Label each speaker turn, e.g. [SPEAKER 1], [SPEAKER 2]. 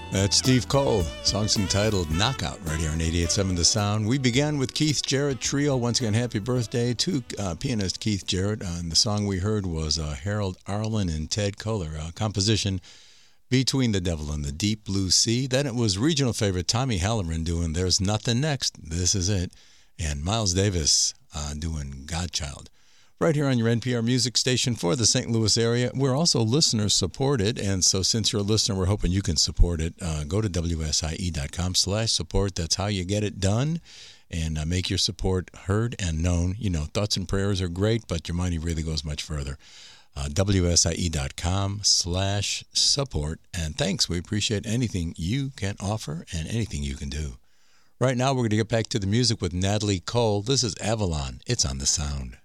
[SPEAKER 1] That's Steve Cole. Song's entitled Knockout right here on 88.7 The Sound. We began with Keith Jarrett Trio. Once again, happy birthday to pianist Keith Jarrett. And the song we heard was Harold Arlen and Ted Koehler, composition Between the Devil and the Deep Blue Sea. Then it was regional favorite Tommy Halloran doing There's Nothing Next, This Is It. And Miles Davis doing Godchild. Right here on your NPR music station for the St. Louis area. We're also listener-supported, and so since you're a listener, we're hoping you can support it. Go to wsie.com/support. That's how you get it done, and make your support heard and known. You know, thoughts and prayers are great, but your money really goes much further. wsie.com/support, and thanks. We appreciate anything you can offer and anything you can do. Right now, we're going to get back to the music with Natalie Cole. This is Avalon. It's on The Sound.